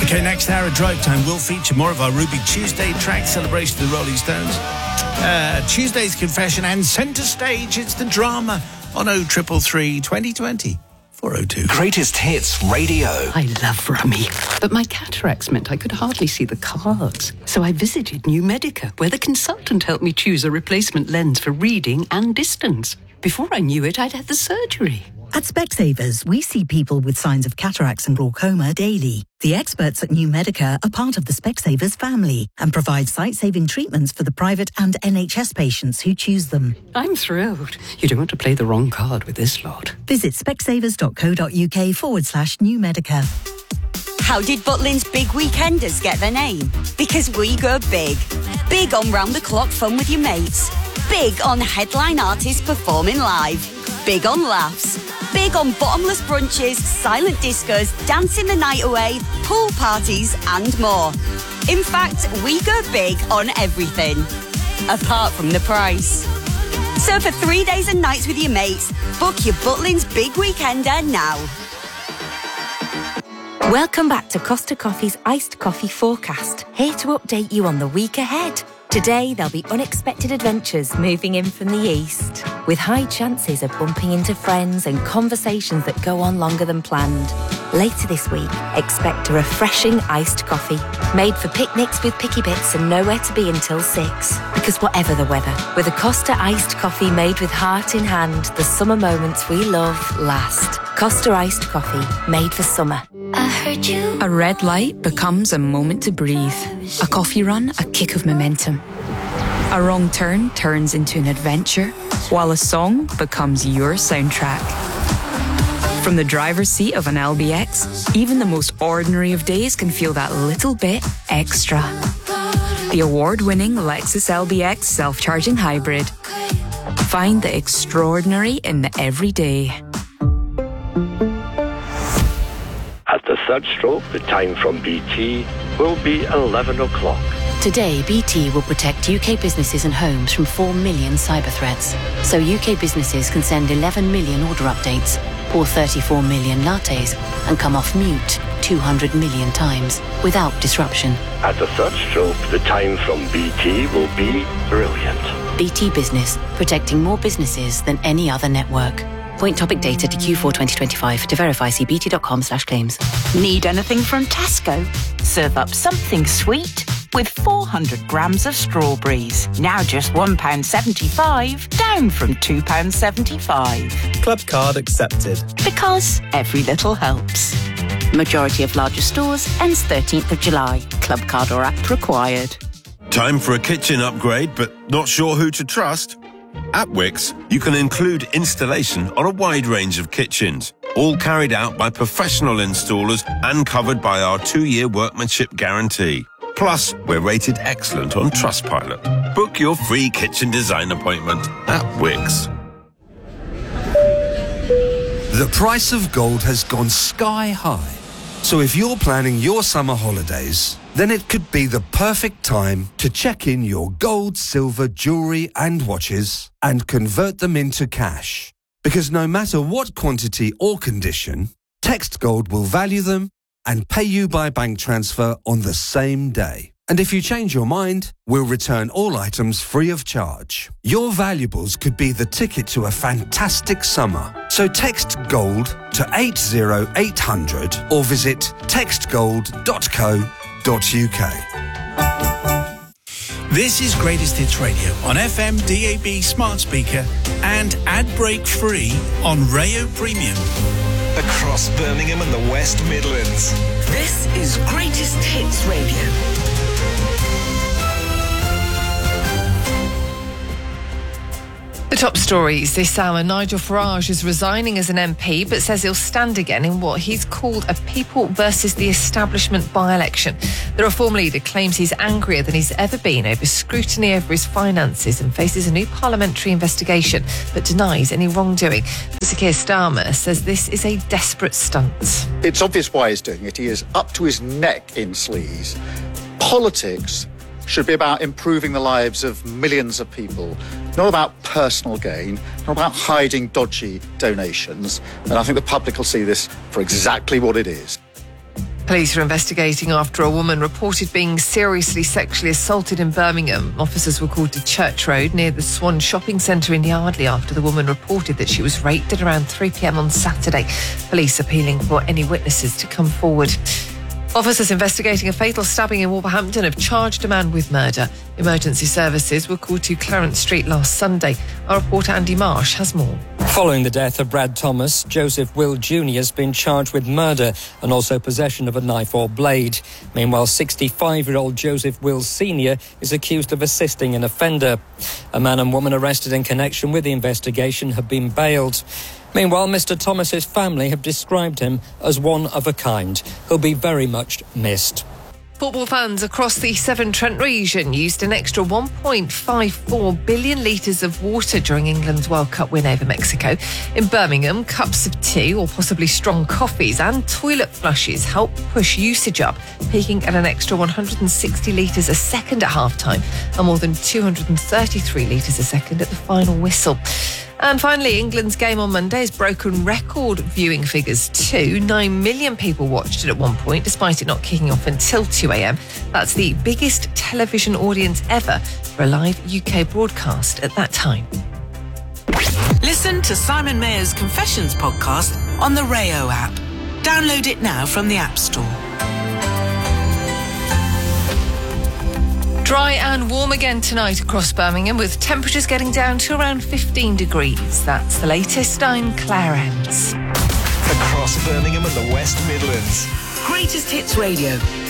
Okay, next hour of Drive Time will feature more of our Ruby Tuesday track celebration of the Rolling Stones. Tuesday's Confession and centre stage, it's the drama on 0333 2020 402. Greatest Hits Radio. I love Rummy, but my cataracts meant I could hardly see the cards. So I visited New Medica, where the consultant helped me choose a replacement lens for reading and distance. Before I knew it, I'd had the surgery. At Specsavers, we see people with signs of cataracts and glaucoma daily. The experts at New Medica are part of the Specsavers family and provide sight-saving treatments for the private and NHS patients who choose them. I'm thrilled. You don't want to play the wrong card with this lot. Visit specsavers.co.uk/New Medica. How did Butlins Big Weekenders get their name? Because we go big. Big on round-the-clock fun with your mates. Big on headline artists performing live. Big on laughs. Big on bottomless brunches, silent discos, dancing the night away, pool parties and more. In fact, we go big on everything. Apart from the price. So for 3 days and nights with your mates, book your Butlins Big Weekender now. Welcome back to Costa Coffee's Iced Coffee Forecast, here to update you on the week ahead. Today, there'll be unexpected adventures moving in from the east, with high chances of bumping into friends and conversations that go on longer than planned. Later this week, expect a refreshing iced coffee, made for picnics with picky bits and nowhere to be until 6. Because whatever the weather, with a Costa iced coffee made with heart in hand, the summer moments we love last. Costa iced coffee, made for summer. I heard you. A red light becomes a moment to breathe. A coffee run, a kick of momentum. A wrong turn turns into an adventure, while a song becomes your soundtrack. From the driver's seat of an LBX, even the most ordinary of days can feel that little bit extra. The award-winning Lexus LBX self-charging hybrid. Find the extraordinary in the everyday. At the third stroke, the time from BT will be 11 o'clock. Today, BT will protect UK businesses and homes from 4 million cyber threats. So UK businesses can send 11 million order updates, pour 34 million lattes, and come off mute 200 million times without disruption. At the third stroke, the time from BT will be brilliant. BT Business, protecting more businesses than any other network. Point topic data to Q4 2025. To verify, see bt.com/claims. Need anything from Tesco? Serve up something sweet with 400 grams of strawberries. Now just £1.75, down from £2.75. Club card accepted. Because every little helps. Majority of larger stores ends 13th of July. Club card or app required. Time for a kitchen upgrade, but not sure who to trust? At Wickes, you can include installation on a wide range of kitchens, all carried out by professional installers and covered by our 2-year workmanship guarantee. Plus, we're rated excellent on Trustpilot. Book your free kitchen design appointment at Wickes. The price of gold has gone sky high. So if you're planning your summer holidays, then it could be the perfect time to check in your gold, silver, jewellery and watches and convert them into cash. Because no matter what quantity or condition, Text Gold will value them and pay you by bank transfer on the same day. And if you change your mind, we'll return all items free of charge. Your valuables could be the ticket to a fantastic summer. So text GOLD to 80800 or visit textgold.co.uk. This is Greatest Hits Radio on FM, DAB, smart speaker and ad break free on Rayo Premium. Across Birmingham and the West Midlands. This is Greatest Hits Radio. The top stories this hour. Nigel Farage is resigning as an MP but says he'll stand again in what he's called a people versus the establishment by-election. The Reform leader claims he's angrier than he's ever been over scrutiny over his finances and faces a new parliamentary investigation but denies any wrongdoing. Sir Keir Starmer says this is a desperate stunt. It's obvious why he's doing it. He is up to his neck in sleaze. Politics should be about improving the lives of millions of people, not about personal gain, not about hiding dodgy donations. And I think the public will see this for exactly what it is. Police are investigating after a woman reported being seriously sexually assaulted in Birmingham. Officers were called to Church Road near the Swan Shopping Centre in Yardley after the woman reported that she was raped at around 3 p.m. on Saturday. Police appealing for any witnesses to come forward. Officers investigating a fatal stabbing in Wolverhampton have charged a man with murder. Emergency services were called to Clarence Street last Sunday. Our reporter Andy Marsh has more. Following the death of Brad Thomas, Joseph Will Jr. has been charged with murder and also possession of a knife or blade. Meanwhile, 65-year-old Joseph Will Sr. is accused of assisting an offender. A man and woman arrested in connection with the investigation have been bailed. Meanwhile, Mr. Thomas's family have described him as one of a kind. He'll be very much missed. Football fans across the Severn Trent region used an extra 1.54 billion litres of water during England's World Cup win over Mexico. In Birmingham, cups of tea or possibly strong coffees and toilet flushes helped push usage up, peaking at an extra 160 litres a second at half-time and more than 233 litres a second at the final whistle. And finally, England's game on Monday has broken record viewing figures too. 9 million people watched it at one point, despite it not kicking off until 2 a.m. That's the biggest television audience ever for a live UK broadcast at that time. Listen to Simon Mayer's Confessions podcast on the Rayo app. Download it now from the App Store. Dry and warm again tonight across Birmingham, with temperatures getting down to around 15 degrees. That's the latest. I'm Claire Enns. Across Birmingham and the West Midlands. Greatest Hits Radio.